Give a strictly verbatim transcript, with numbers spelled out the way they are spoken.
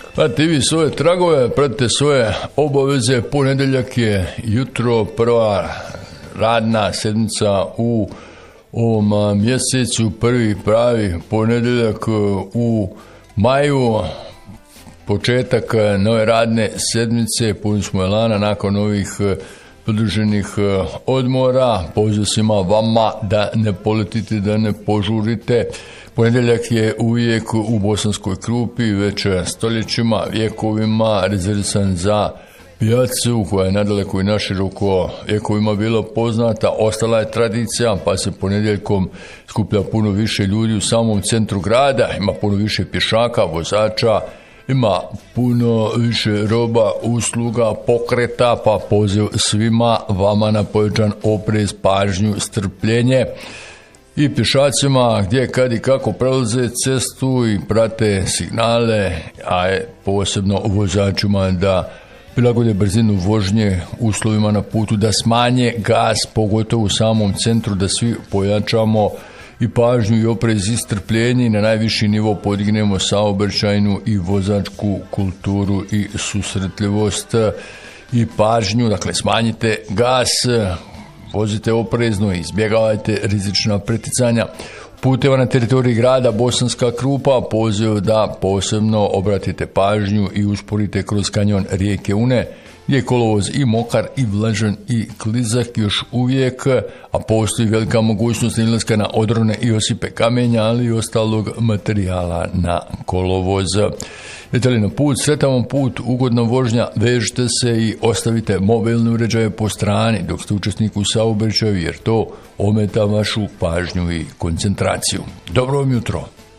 Pratite vi svoje tragove, pratite svoje obaveze. Ponedeljak je jutro, prva radna sedmica u ovom mjesecu, prvi pravi ponedeljak u maju, početak nove radne sedmice. Puni smo elana nakon ovih produženih odmora. Poziv svima vama da ne poletite, da ne požurite. Ponedeljak je uvijek u Bosanskoj Krupi već stoljećima, vjekovima rezervisan za pijacu koja je nadaleko i naširoko vjekovima bila poznata. Ostala je tradicija, pa se ponedjeljkom skuplja puno više ljudi u samom centru grada, ima puno više pješaka, vozača, ima puno više roba, usluga, pokreta, pa poziv svima vama na pojačan oprez, pažnju, strpljenje. I pješacima gdje, kad i kako prelaze cestu i prate signale, a je posebno vozačima da prilagode brzinu vožnje uslovima na putu, da smanje gas, pogotovo u samom centru, da svi pojačamo i pažnju i oprez i strpljenje i na najviši nivo podignemo saobraćajnu i vozačku kulturu i susretljivost i pažnju. Dakle, smanjite gas, vozite oprezno i izbjegavajte rizična preticanja. Puteva na teritoriji grada Bosanska Krupa poziv da posebno obratite pažnju i usporite kroz kanjon rijeke Une, gdje je kolovoz i mokar i vlažan i klizak još uvijek, a postoji velika mogućnost izlaska na odrone i osipe kamenja, ali i ostalog materijala na kolovoz. Idete li na put, sretan vam put, ugodna vožnja, vežite se i ostavite mobilne uređaje po strani dok ste učesnik u saobraćaju, jer to ometa vašu pažnju i koncentraciju. Dobro vam jutro!